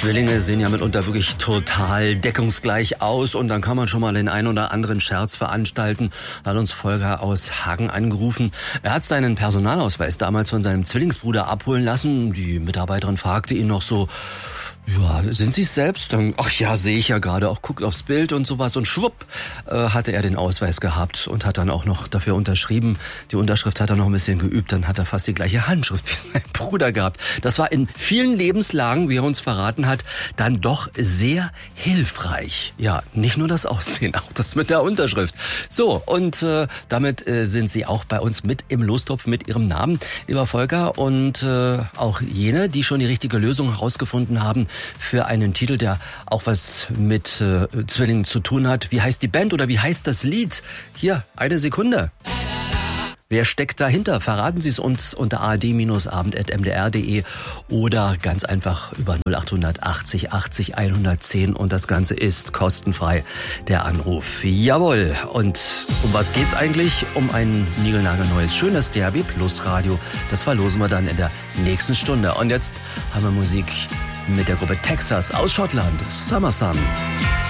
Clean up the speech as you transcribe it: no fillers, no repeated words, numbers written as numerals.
Zwillinge sehen ja mitunter wirklich total deckungsgleich aus und dann kann man schon mal den einen oder anderen Scherz veranstalten. Hat uns Volker aus Hagen angerufen. Er hat seinen Personalausweis damals von seinem Zwillingsbruder abholen lassen. Die Mitarbeiterin fragte ihn noch so: Ja, sind Sie es selbst? Dann, ach ja, sehe ich ja gerade, auch guckt aufs Bild und sowas. Und schwupp, hatte er den Ausweis gehabt und hat dann auch noch dafür unterschrieben. Die Unterschrift hat er noch ein bisschen geübt, dann hat er fast die gleiche Handschrift wie sein Bruder gehabt. Das war in vielen Lebenslagen, wie er uns verraten hat, dann doch sehr hilfreich. Ja, nicht nur das Aussehen, auch das mit der Unterschrift. So, und damit sind Sie auch bei uns mit im Lostopf mit Ihrem Namen, lieber Volker. Und auch jene, die schon die richtige Lösung herausgefunden haben, für einen Titel, der auch was mit Zwillingen zu tun hat. Wie heißt die Band oder wie heißt das Lied? Hier, eine Sekunde. Wer steckt dahinter? Verraten Sie es uns unter ard-abend@mdr.de oder ganz einfach über 0800 80 80 110 und das Ganze ist kostenfrei, der Anruf. Jawohl. Und um was geht's eigentlich? Um ein niegelnagelneues, schönes DAB Plus Radio. Das verlosen wir dann in der nächsten Stunde. Und jetzt haben wir Musik mit der Gruppe Texas aus Schottland, Summer Sun.